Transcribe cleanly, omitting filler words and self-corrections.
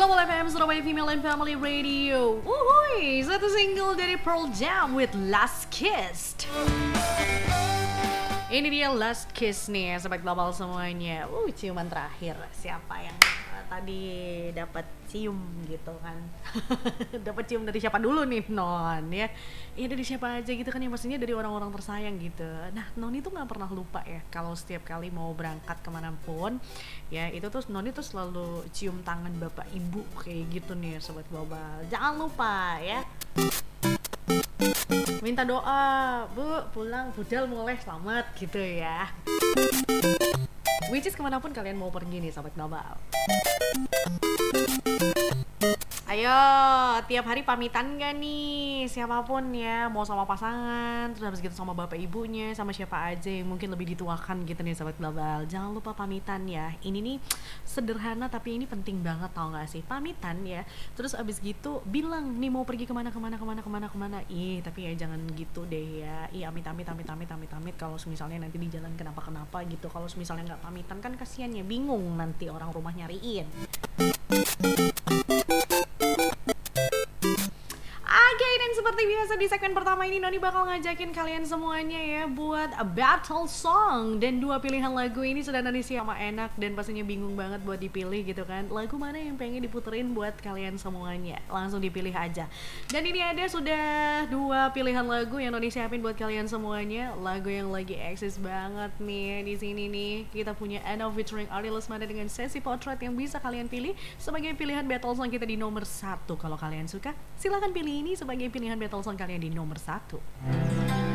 Global FM Surabaya Female and Family Radio. Wuhui, satu single dari Pearl Jam with Last Kiss. Ini dia Last Kiss nih, sobat global semuanya. Ciuman terakhir. Siapa yang tadi dapat cium gitu kan? Dapat cium dari siapa dulu nih, Non ya? Iya dari siapa aja gitu kan, yang pastinya dari orang-orang tersayang gitu. Nah, Non itu nggak pernah lupa ya kalau setiap kali mau berangkat kemanapun, ya itu tuh Non itu selalu cium tangan bapak ibu kayak gitu nih, sobat global. Jangan lupa ya. Minta doa, Bu, pulang budal mulai selamat gitu ya. Which is kemanapun kalian mau pergi nih, sobat global. Ayo, tiap hari pamitan gak nih? Siapapun ya, mau sama pasangan, terus habis gitu sama bapak ibunya, sama siapa aja yang mungkin lebih dituakan gitu nih, sobat global. Jangan lupa pamitan ya. Ini nih sederhana tapi ini penting banget, tau gak sih? Pamitan ya. Terus abis gitu bilang nih mau pergi kemana. Tapi ya jangan gitu deh ya. Amit kalau misalnya nanti di jalan kenapa gitu. Kalau misalnya nggak pamitan kan kasihan ya, bingung nanti orang rumah nyariin. Oke, dan seperti biasa di segmen pertama ini Noni bakal ngajakin kalian semuanya ya buat a battle song. Dan dua pilihan lagu ini sudah Noni sama enak dan pastinya bingung banget buat dipilih gitu kan. Lagu mana yang pengen diputerin buat kalian semuanya? Langsung dipilih aja. Dan ini ada sudah dua pilihan lagu yang Noni siapin buat kalian semuanya. Lagu yang lagi eksis banget nih di sini nih. Kita punya Eno featuring Ari Lesmana dengan Sesi Potret yang bisa kalian pilih sebagai pilihan battle song kita di nomor 1. Kalau kalian suka, silahkan pilih ini sebagai pilihan battle song kalian di nomor 1.